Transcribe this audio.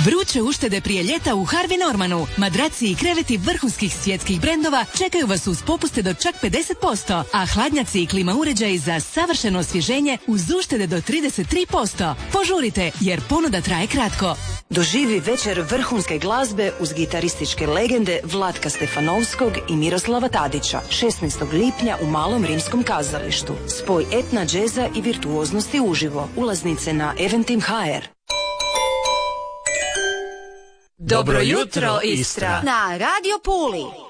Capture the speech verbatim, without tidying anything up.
Vruće uštede prije ljeta u Harvey Normanu. Madraci i kreveti vrhunskih svjetskih brendova čekaju vas uz popuste do čak pedeset posto, a hladnjaci i klima uređaji za savršeno osvježenje uz uštede do trideset tri posto. Požurite jer ponuda traje kratko. Doživi večer vrhunske glazbe uz gitarističke legende Vlatka Stefanovskog i Miroslava Tadića šesnaestog lipnja u Malom rimskom kazalištu. Spoj etna, džeza i virtuoznosti uživo. Ulaznice na Eventim ha er. Dobro jutro, Istra! Na Radio Puli.